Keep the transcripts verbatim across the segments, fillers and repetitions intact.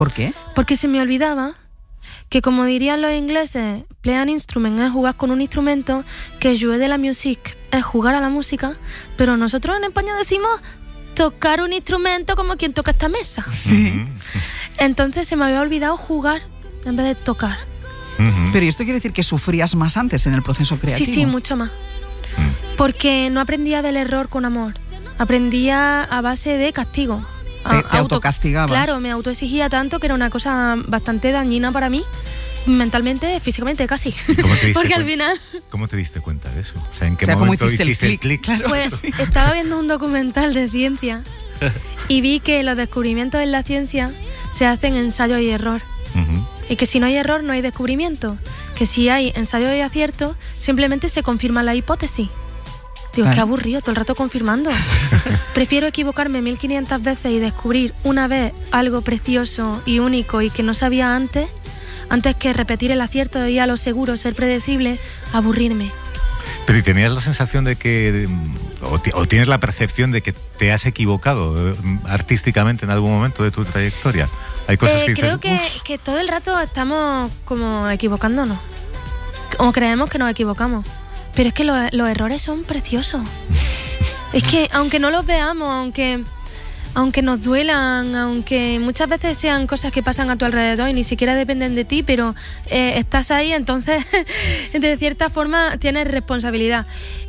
¿Por qué? Porque se me olvidaba que, como dirían los ingleses, play an instrument es jugar con un instrumento, que jouer de la musique es jugar a la música, pero nosotros en España decimos tocar un instrumento como quien toca esta mesa. Sí. Entonces se me había olvidado jugar en vez de tocar. Uh-huh. Pero esto quiere decir que sufrías más antes en el proceso creativo. Sí, sí, mucho más. Uh-huh. Porque no aprendía del error con amor. Aprendía a base de castigo. Te, te autocastigaba. Claro, me autoexigía tanto que era una cosa bastante dañina para mí, mentalmente, físicamente casi. ¿Cómo te diste Porque cu- al final... ¿Cómo te diste cuenta de eso? O sea, ¿en qué o sea, momento ¿cómo hiciste hiciste el el clic? clic? Claro. Pues estaba viendo un documental de ciencia y vi que los descubrimientos en la ciencia se hacen ensayo y error. Uh-huh. Y que si no hay error, no hay descubrimiento. Que si hay ensayo y acierto, simplemente se confirma la hipótesis. Digo, Claro. qué aburrido, todo el rato confirmando. Prefiero equivocarme mil quinientas veces y descubrir una vez algo precioso y único y que no sabía antes, antes que repetir el acierto y a lo seguro, ser predecible, aburrirme. Pero ¿y tenías la sensación de que, o, t- o tienes la percepción de que te has equivocado eh, artísticamente en algún momento de tu trayectoria? Hay cosas Eh, que creo dices, que, "Uf". que todo el rato estamos como equivocándonos. O creemos que nos equivocamos. Pero es que lo- los errores son preciosos. Es que aunque no los veamos, aunque, aunque nos duelan, aunque muchas veces sean cosas que pasan a tu alrededor y ni siquiera dependen de ti, pero eh, estás ahí, entonces de cierta forma tienes responsabilidad.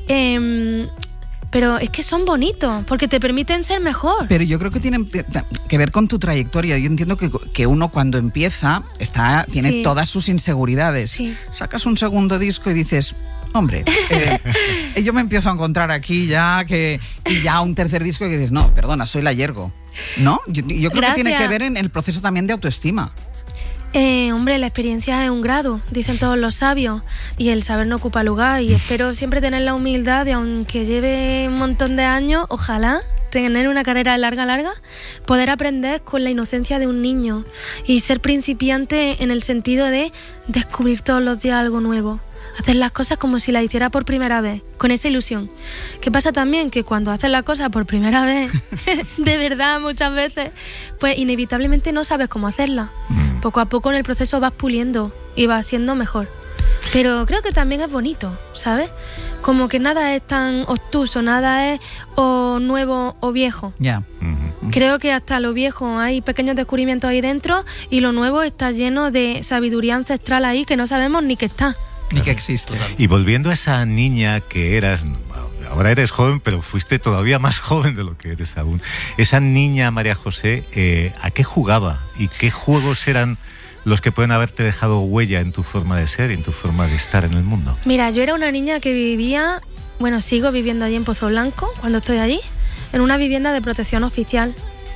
Eh, pero es que son bonitos, porque te permiten ser mejor. Pero yo creo que tienen que ver con tu trayectoria. Yo entiendo que, que uno cuando empieza está tiene Sí. todas sus inseguridades. Sí. Sacas un segundo disco y dices, hombre, eh, yo me empiezo a encontrar aquí ya que y ya un tercer disco y dices, no, perdona, soy la Yergo. ¿No? Yo, yo creo Gracias. que tiene que ver en el proceso también de autoestima. Eh, hombre, la experiencia es un grado, dicen todos los sabios, y el saber no ocupa lugar, y espero siempre tener la humildad de, aunque lleve un montón de años, ojalá tener una carrera larga, larga, poder aprender con la inocencia de un niño y ser principiante en el sentido de descubrir todos los días algo nuevo. Hacer las cosas como si las hiciera por primera vez, con esa ilusión. ¿Qué pasa también? Que cuando haces las cosas por primera vez, de verdad, muchas veces, pues inevitablemente no sabes cómo hacerlas. Poco a poco en el proceso vas puliendo y vas siendo mejor. Pero creo que también es bonito, ¿sabes? Como que nada es tan obtuso, nada es o nuevo o viejo. Ya. Uh-huh. Creo que hasta lo viejo hay pequeños descubrimientos ahí dentro y lo nuevo está lleno de sabiduría ancestral ahí que no sabemos ni que está. Ni que existe. Y volviendo a esa niña que eras, ahora eres joven, pero fuiste todavía más joven de lo que eres aún. Esa niña, María José, eh, ¿a qué jugaba? ¿Y qué juegos eran los que pueden haberte dejado huella en tu forma de ser y en tu forma de estar en el mundo? Mira, yo era una niña que vivía, bueno, sigo viviendo allí en Pozo Blanco, cuando estoy allí, en una vivienda de protección oficial.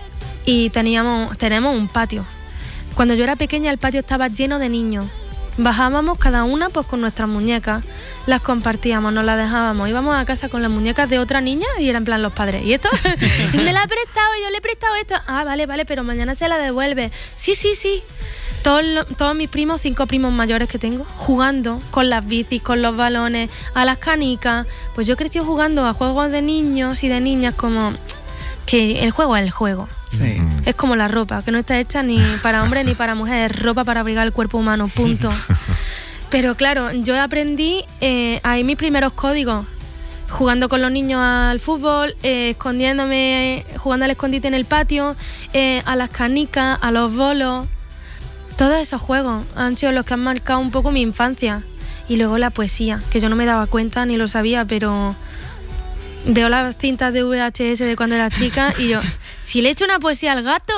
Y teníamos, tenemos un patio. Cuando yo era pequeña, el patio estaba lleno de niños. Bajábamos cada una pues con nuestras muñecas, las compartíamos, nos las dejábamos, íbamos a casa con las muñecas de otra niña y eran en plan los padres. ¿Y esto? Me la ha prestado y yo le he prestado esto. Ah, vale, vale, pero mañana se la devuelve. Sí, sí, sí. Todos, lo- todos mis primos, cinco primos mayores que tengo, jugando con las bicis, con los balones, a las canicas. Pues yo he crecido jugando a juegos de niños y de niñas como... que el juego es el juego. Sí. Es como la ropa, que no está hecha ni para hombre ni para mujer, es ropa para abrigar el cuerpo humano, punto. Pero claro, yo aprendí eh, ahí mis primeros códigos, jugando con los niños al fútbol, eh, escondiéndome, jugando al escondite en el patio, eh, a las canicas, a los bolos. Todos esos juegos han sido los que han marcado un poco mi infancia. Y luego la poesía, que yo no me daba cuenta ni lo sabía, pero... veo las cintas de V H S de cuando era chica y yo, si le echo una poesía al gato.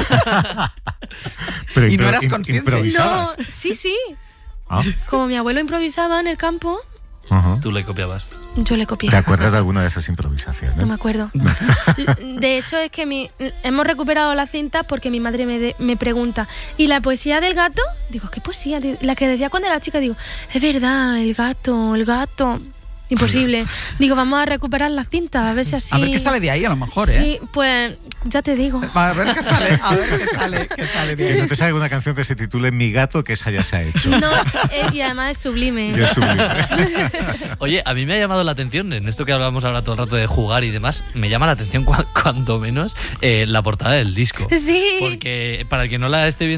Pero ¿Y no impro- eras im- consciente? improvisabas. No, sí, sí. Ah, Como mi abuelo improvisaba en el campo, ajá. Tú le copiabas. yo le copié. ¿Te acuerdas de alguna de esas improvisaciones? No me acuerdo. De hecho, es que mi, hemos recuperado las cintas porque mi madre me, de- me pregunta, ¿y la poesía del gato? Digo, ¿qué poesía? La que decía cuando era chica, digo, es verdad, el gato, el gato. imposible. Digo, vamos a recuperar las cintas, a ver si así... A ver qué sale de ahí, a lo mejor, ¿eh? Sí, pues ya te digo. A ver qué sale, a ver qué sale, qué sale de ahí. ¿No te sale alguna canción que se titule Mi gato, que esa ya se ha hecho? No, eh, y además es sublime. Y es sublime. Oye, a mí me ha llamado la atención, en esto que hablamos ahora todo el rato de jugar y demás, me llama la atención cu- cuanto menos eh, la portada del disco. Sí. Porque para el que no la esté viendo